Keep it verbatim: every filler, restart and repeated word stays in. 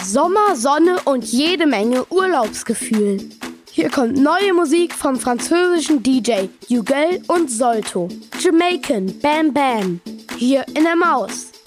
Sommer, Sonne und jede Menge Urlaubsgefühl. Hier kommt neue Musik vom französischen D J Hugel und Solto. Jamaican Bam Bam. Hier in der Maus.